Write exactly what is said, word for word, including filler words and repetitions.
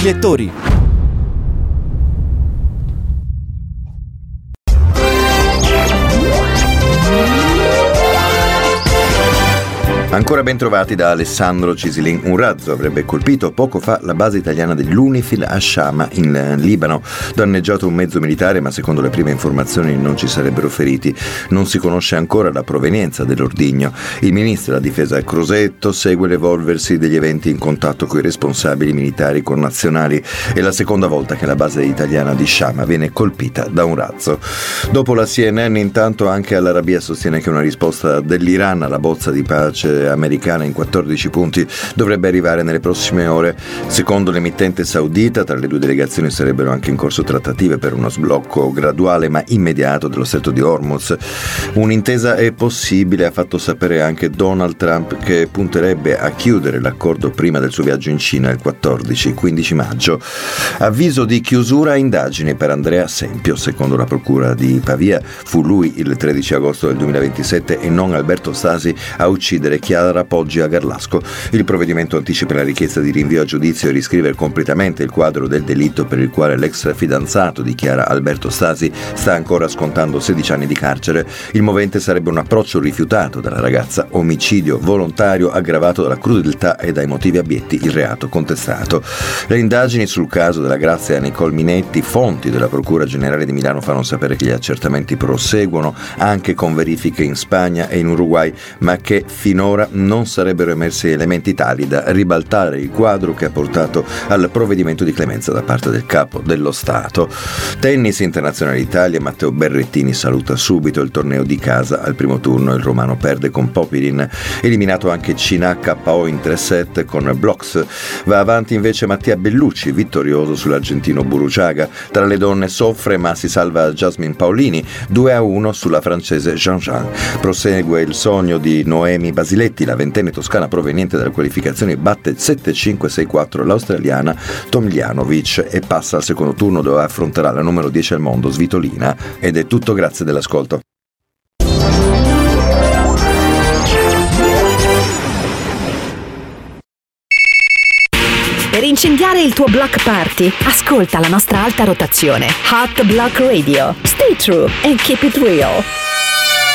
lettori. Ancora ben trovati da Alessandro Cisilin. Un razzo avrebbe colpito poco fa la base italiana dell'Unifil a Shama in Libano. Danneggiato un mezzo militare, ma secondo le prime informazioni non ci sarebbero feriti. Non si conosce ancora la provenienza dell'ordigno. Il ministro della difesa Crosetto segue l'evolversi degli eventi in contatto con i responsabili militari connazionali. È la seconda volta che la base italiana di Shama viene colpita da un razzo. Dopo la C N N, intanto, anche all'Arabia sostiene che una risposta dell'Iran alla bozza di pace americana in quattordici punti dovrebbe arrivare nelle prossime ore. Secondo l'emittente saudita, tra le due delegazioni sarebbero anche in corso trattative per uno sblocco graduale ma immediato dello stretto di Hormuz. Un'intesa è possibile, ha fatto sapere anche Donald Trump, che punterebbe a chiudere l'accordo prima del suo viaggio in Cina il quattordici quindici maggio. Avviso di chiusura a indagini per Andrea Sempio. Secondo la procura di Pavia, fu lui il tredici agosto del duemilaventisette e non Alberto Stasi a uccidere Chiara Poggi a Garlasco. Il provvedimento anticipa la richiesta di rinvio a giudizio e riscrive completamente il quadro del delitto per il quale l'ex fidanzato di Chiara, Alberto Stasi, sta ancora scontando sedici anni di carcere. Il movente sarebbe un approccio rifiutato dalla ragazza, omicidio volontario aggravato dalla crudeltà e dai motivi abietti il reato contestato. Le indagini sul caso della Grazia Nicole Minetti, fonti della Procura Generale di Milano, fanno sapere che gli accertamenti proseguono anche con verifiche in Spagna e in Uruguay, ma che finora non sarebbero emersi elementi tali da ribaltare il quadro che ha portato al provvedimento di clemenza da parte del capo dello Stato. Tennis internazionale Italia, Matteo Berrettini saluta subito il torneo di casa. Al primo turno il romano perde con Popyrin, eliminato anche Cina K O in tre set con blocks. Va avanti invece Mattia Bellucci, vittorioso sull'argentino Buruciaga. Tra le donne soffre ma si salva Jasmine Paolini, due a uno sulla francese Jean Jean. Prosegue il sogno di Noemi Basiletti. La ventenne toscana proveniente dalle qualificazioni batte sette cinque sei quattro l'australiana Tomljanovic e passa al secondo turno, dove affronterà la numero dieci al mondo Svitolina. Ed è tutto, grazie dell'ascolto. Per incendiare il tuo block party, ascolta la nostra alta rotazione Hot Block Radio. Stay true and keep it real.